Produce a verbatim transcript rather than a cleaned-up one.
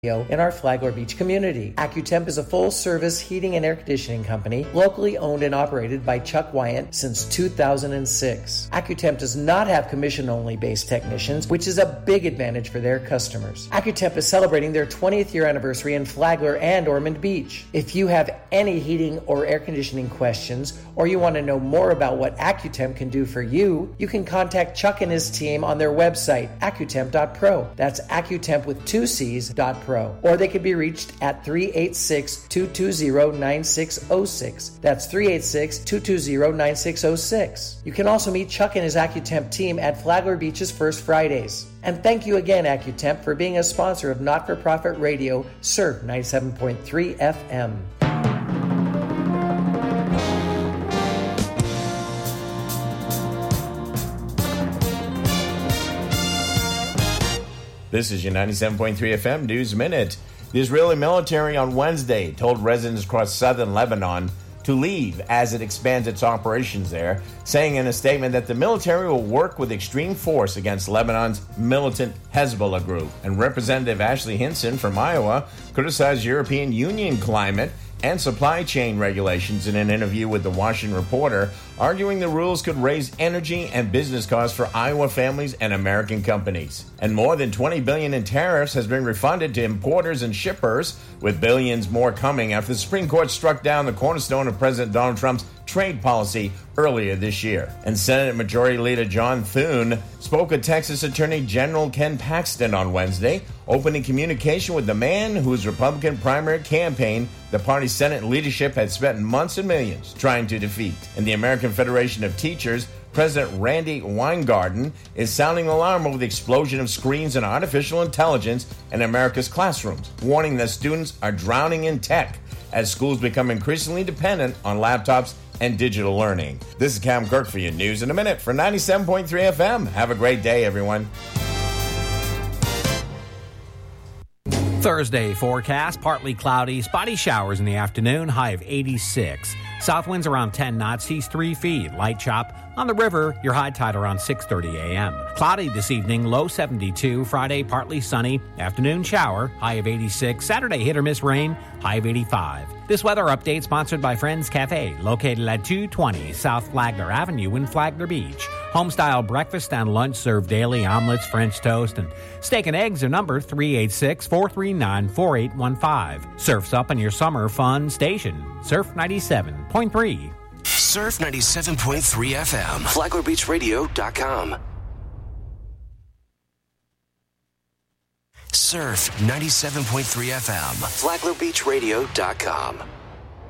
in our Flagler Beach community. AccuTemp is a full-service heating and air conditioning company locally owned and operated by Chuck Wyant since two thousand six. AccuTemp does not have commission-only based technicians, which is a big advantage for their customers. AccuTemp is celebrating their twentieth year anniversary in Flagler and Ormond Beach. If you have any heating or air conditioning questions, or you want to know more about what AccuTemp can do for you, you can contact Chuck and his team on their website, accutemp dot pro. That's AccuTemp with two C's, dot pro. Or they can be reached at three eight six, two two zero, nine six zero six. That's three eight six, two two zero, nine six zero six. You can also meet Chuck and his AccuTemp team at Flagler Beach's First Fridays. And thank you again, AccuTemp, for being a sponsor of Not-for-Profit Radio, Surf ninety-seven point three F M. This is your ninety-seven point three F M News Minute. The Israeli military on Wednesday told residents across southern Lebanon to leave as it expands its operations there, saying in a statement that the military will work with extreme force against Lebanon's militant Hezbollah group. And Representative Ashley Hinson from Iowa criticized European Union climate and supply chain regulations in an interview with the Washington Reporter, arguing the rules could raise energy and business costs for Iowa families and American companies. And more than twenty billion dollars in tariffs has been refunded to importers and shippers, with billions more coming after the Supreme Court struck down the cornerstone of President Donald Trump's trade policy earlier this year. And Senate Majority Leader John Thune spoke with Texas Attorney General Ken Paxton on Wednesday, opening communication with the man whose Republican primary campaign the party's Senate leadership had spent months and millions trying to defeat. And the American Federation of Teachers, President Randy Weingarten, is sounding alarm over the explosion of screens and artificial intelligence in America's classrooms, warning that students are drowning in tech as schools become increasingly dependent on laptops and digital learning. This is Cam Kirk for your News in a Minute for ninety-seven point three F M. Have a great day, everyone. Thursday forecast, partly cloudy, spotty showers in the afternoon, high of eighty-six. South winds around ten knots, seas three feet. Light chop on the river, your high tide around six thirty a.m. Cloudy this evening, low seventy-two. Friday, partly sunny. Afternoon shower, high of eighty-six. Saturday, hit or miss rain, high of eighty-five. This weather update sponsored by Friends Cafe, located at two twenty South Flagler Avenue in Flagler Beach. Home-style breakfast and lunch served daily, omelets, French toast, and steak and eggs are number three eight six, four three nine, four eight one five. Surf's up on your summer fun station. Surf ninety-seven point three. Surf ninety-seven point three F M. Flagler Beach Radio dot com. Surf ninety-seven point three F M. Flagler Beach Radio dot com.